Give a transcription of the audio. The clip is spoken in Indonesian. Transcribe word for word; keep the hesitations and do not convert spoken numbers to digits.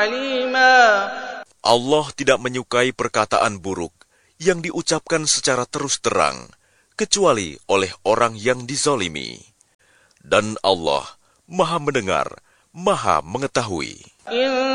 Allah tidak menyukai perkataan buruk yang diucapkan secara terus terang, kecuali oleh orang yang dizalimi. Dan Allah Maha mendengar, Maha mengetahui.